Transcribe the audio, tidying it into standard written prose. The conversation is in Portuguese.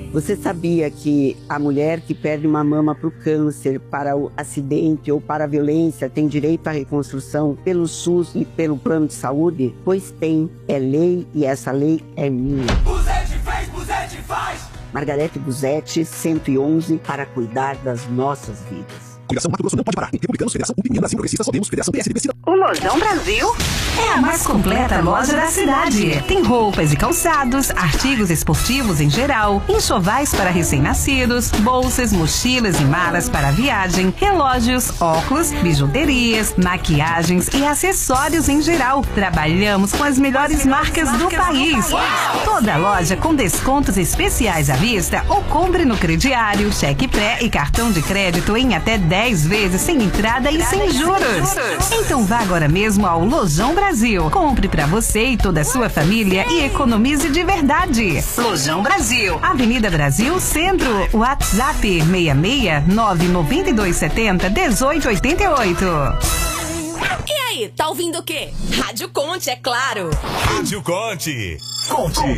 Você sabia que a mulher que perde uma mama para o câncer, para o acidente ou para a violência tem direito à reconstrução pelo SUS e pelo plano de saúde? Pois tem, é lei e essa lei é minha. Buzete fez, Buzete faz! Margarete Buzete, 111, para cuidar das nossas vidas. Coligação Mato Grosso não pode parar. Republicanos, Federação UPI, Brasil Progressistas, Podemos, Federação PSDB, Cidadão. O Lojão Brasil é a mais completa loja da cidade. Tem roupas e calçados, artigos esportivos em geral, enxovais para recém-nascidos, bolsas, mochilas e malas para viagem, relógios, óculos, bijuterias, maquiagens e acessórios em geral. Trabalhamos com as melhores marcas do país. Toda loja com descontos especiais à vista ou compre no crediário, cheque pré e cartão de crédito em até 10 vezes sem entrada e sem juros. Então vá agora mesmo ao Lojão Brasil. Compre pra você e toda a sua família e economize de verdade. Lojão Brasil, Avenida Brasil, Centro. WhatsApp 66992701888. E aí, tá ouvindo o quê? Rádio Conte, é claro. Rádio Conte. Conte.